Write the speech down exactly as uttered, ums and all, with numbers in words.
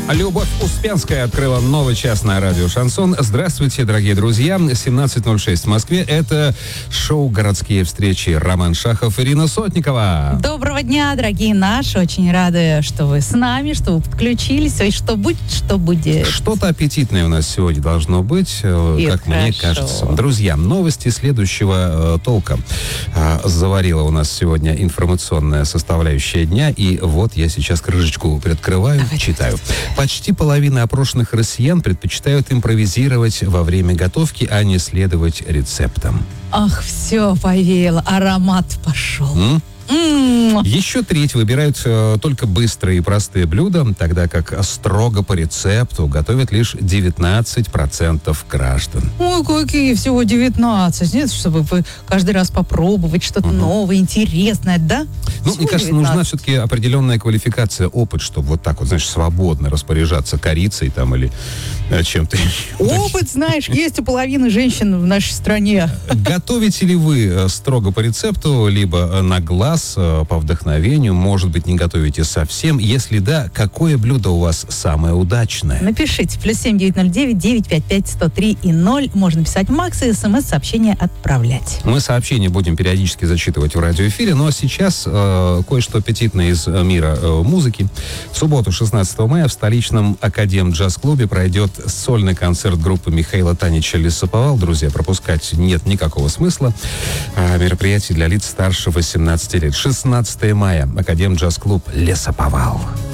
Любовь Успенская открыла новый час на радио «Шансон». Здравствуйте, дорогие друзья. семнадцать ноль шесть в Москве. Это шоу «Городские встречи». Роман Шахов, Ирина Сотникова. Доброго дня, дорогие наши. Очень рады, что вы с нами, что вы подключились. Ой, что будет, что будет. Что-то аппетитное у нас сегодня должно быть, И как хорошо. мне кажется. Друзья, новости следующего э, толка э, заварила у нас сегодня информационная составляющая дня. И вот я сейчас крышечку приоткрываю, Давай, читаю. Почти половина опрошенных россиян предпочитают импровизировать во время готовки, а не следовать рецептам. Ах, все, повеяло. Аромат пошел. М? М-м. Еще треть выбирают э, только быстрые и простые блюда, тогда как строго по рецепту готовят лишь девятнадцать процентов граждан. Ой, какие всего девятнадцать. Нет, чтобы вы каждый раз попробовать что-то Угу. новое, интересное, да? Ну, Всего мне кажется, девятнадцать. нужна все-таки определенная квалификация, опыт, чтобы вот так вот, знаешь, свободно распоряжаться корицей там или э, чем-то. Опыт, знаешь, есть у половины женщин в нашей стране. Готовите ли вы э, строго по рецепту, либо э, на глаз, э, по вдохновению? Может быть, не готовите совсем? Если да, какое блюдо у вас самое удачное? Напишите. Плюс семь девять ноль девять девять пять пять сто три и ноль. Можно писать Макс и смс-сообщение отправлять. Мы сообщения будем периодически зачитывать в радиоэфире, но сейчас э, кое-что аппетитное из э, мира э, музыки. В субботу, шестнадцатого мая, в столичном Академ-джаз-клубе пройдет сольный концерт группы Михаила Танича «Лесоповал». Друзья, пропускать нет никакого смысла. А, мероприятие для лиц старше восемнадцати лет. шестнадцатого мая. Академ-джаз-клуб «Лесоповал».